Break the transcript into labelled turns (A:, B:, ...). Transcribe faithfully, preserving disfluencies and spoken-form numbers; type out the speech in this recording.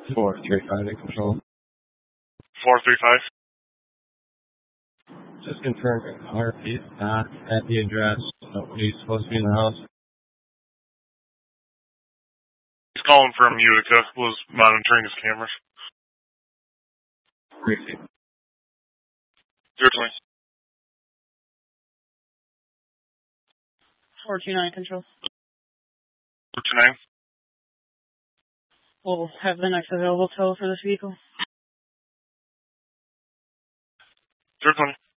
A: four three five in control.
B: four three five.
A: Just confirm R P is not at the address. Nobody's supposed to be in the house.
B: He's calling from Utica. Was monitoring his cameras.
A: Receive.
B: zero twenty.
C: four two nine control.
B: four two nine.
C: We'll have the next available tow for this vehicle.
B: zero twenty.